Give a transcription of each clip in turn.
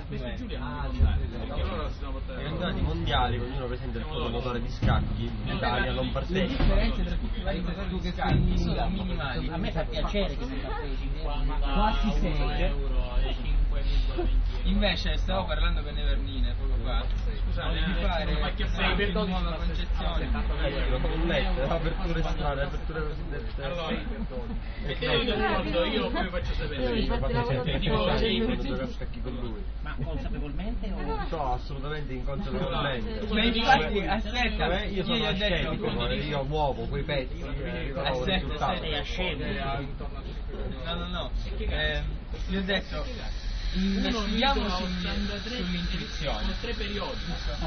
I campionati mondiali, ognuno presenta il proprio motore di scacchi, l'Italia non partecipa. Le differenze tra tutti i vari motori di scacchi sono minimali. A me fa piacere che si partecipi. Quasi 6. Invece stavo parlando con Evernine poco fa. Scusate, di fare una nuova concezione. Aperture strane, aperture cosiddette. Io come faccio a sapere? Gioca a scacchi con lui. Ma consapevolmente o? No, assolutamente inconsapevolmente. Ma infatti, aspetta, Io sono gli ho detto, ascetico, io muovo quei pezzi, ritrovo il risultato. Sei ascetico. no. Gli ho detto, investiamo sull'intuizione. 3 periodi.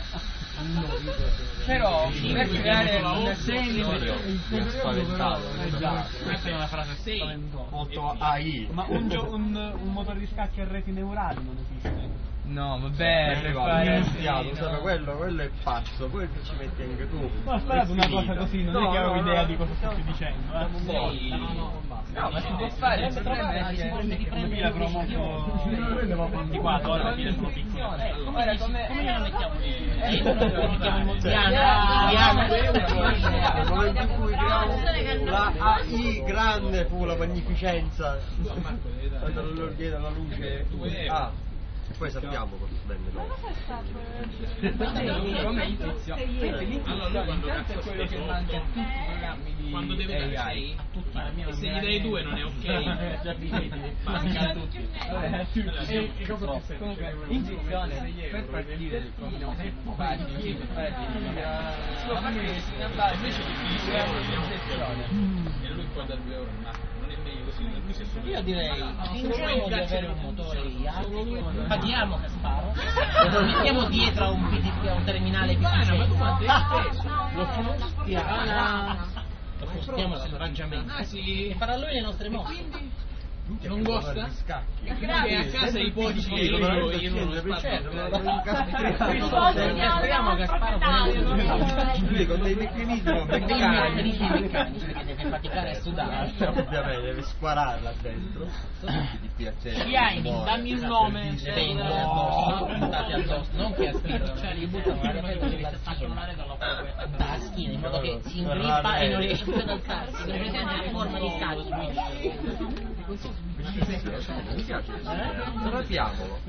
Però per creare una serie Mi ha spaventato. Questa è una frase Molto AI. Ma un motore di scacchi a reti neurali non esiste. No, vabbè, per Fare fare quello è pazzo, poi ci metti anche tu. Ma ho sparato una cosa così, non è che avevo idea di cosa stessi dicendo. No, ma si può fare, il problema è che La però molto antiquato, ora alla fine sono piccolo. ora come Lo mettiamo lì? Lo mettiamo in Nel momento in cui creiamo la AI grande fu la magnificenza. Quando loro diede la luce. Poi sappiamo cosa vende noi. come intuizione. Intanto è quello che manca a tutti i programmi di quando deve dare AI. 6, e se gli dai 2 non è ok. Manca a tutti. Comunque, intuizione per partire con facili, si può partire su una base Invece di concezione. e lui può dare 2 euro al massimo. Non è meglio così, lui si è solo. Io direi, fingiamo di avere un motore IAT, paghiamo Casparo, lo mettiamo dietro a un terminale PC, lo spostiamo selvaggiamente e farà lui le nostre mosse. Non costa? Scacchi. Che a casa i podici che io non lo Speriamo Casparo Lui con dei meccanismi meccanici perché deve faticare a sudare. ovviamente deve spararla dentro. Di piacere. Chiaini, dammi un nome. Puntati addosso, non che a scritto, cioè li buttano la dalla schiena in modo che si ingrippa e non riesce più ad alzarsi. Per esempio in forma di scacchi. Mi piace. Proviamolo.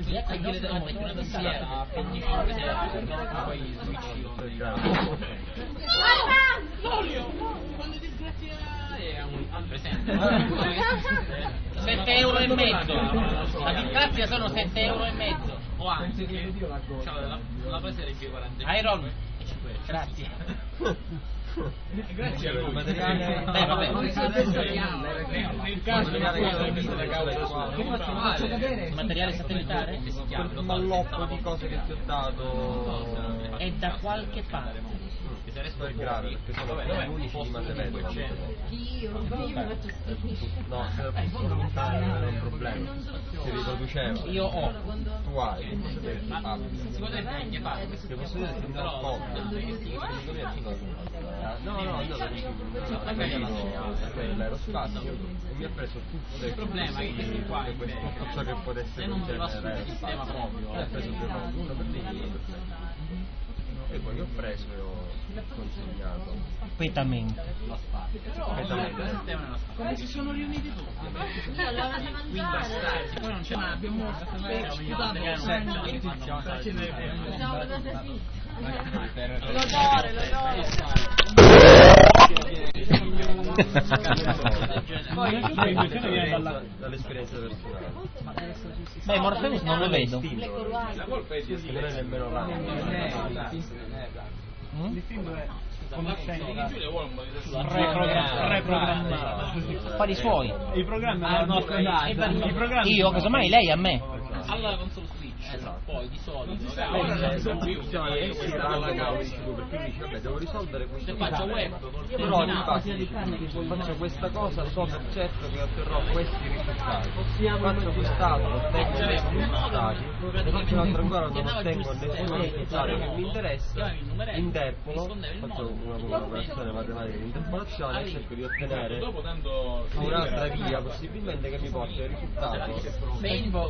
Sette euro e mezzo. La disgrazia sono 7 euro e mezzo. O anzi, la presa era 40. Iron. Grazie. Grazie a lui. Materiale. Vabbè. Nel caso Materiale satellitare? Quel malloppo di cose che ti ho dato È da qualche parte. questo è grave perché sono gli unici di Mattevento. Io mi faccio schifo. No, se la posso lontano non è un problema. Si riproduceva. Io ho. Tu hai, si potrebbe anche fare. se posso dire che non ho l'aerospazio e mi ha preso tutte il problema è che questi qua tutto ciò che potesse concernere sistema proprio ha preso due cose, una per me e una per me. E poi ho preso e ho consegnato Petamente. come si sono riuniti tutti? Io l'ho andata a mangiare. Poi non c'è, ma abbiamo sputato dall'esperienza personale. Beh, Morpheus non lo vedo. La colpa è di non è nemmeno là. L'istinto è conoscenza Reprogrammata. Fare i suoi. i programmi alla nostra età. I programmi Io, casomai lei a me. alla console Switch, poi di solito Perché mi dice vabbè devo risolvere questo se faccio web però faccio questa cosa, so per certo che otterrò questi risultati, faccio quest'altro, ottengo questi risultati, ne faccio un altro ancora, non ottengo nessun risultato che mi interessa, interpolo, faccio un'operazione matematica di interpolazione e cerco di ottenere un'altra via possibilmente che mi porti al risultato